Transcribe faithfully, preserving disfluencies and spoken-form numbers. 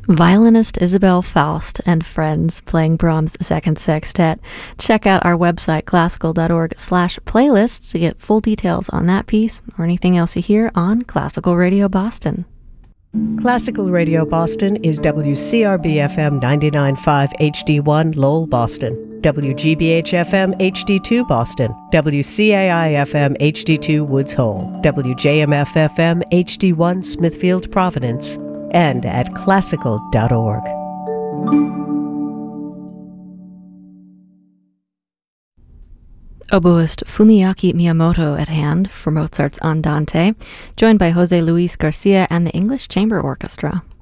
Violinist Isabel Faust and friends playing Brahms' Second Sextet. Check out our website, classical dot org slash playlists, to get full details on that piece or anything else you hear on Classical Radio Boston. Classical Radio Boston is W C R B F M ninety-nine point five H D one Lowell, Boston, W G B H F M H D two Boston, W C A I F M H D two Woods Hole, W J M F F M H D one Smithfield, Providence, and at classical dot org. Oboist Fumiaki Miyamoto at hand for Mozart's Andante, joined by Jose Luis Garcia and the English Chamber Orchestra.